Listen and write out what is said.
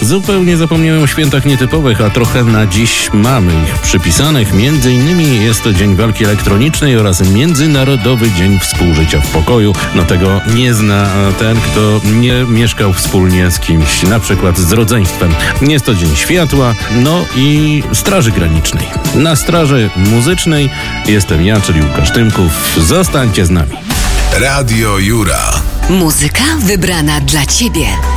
Zupełnie zapomniałem o świętach nietypowych, a trochę na dziś mamy ich przypisanych. Między innymi jest to Dzień Walki Elektronicznej oraz Międzynarodowy Dzień Współżycia w Pokoju. No tego nie zna ten, kto nie mieszkał wspólnie z kimś, na przykład z rodzeństwem. Jest to Dzień Światła, no i Straży Granicznej. Na Straży Muzycznej jestem ja, czyli Łukasz Tymków. Zostańcie z nami. Radio Jura. Muzyka wybrana dla Ciebie.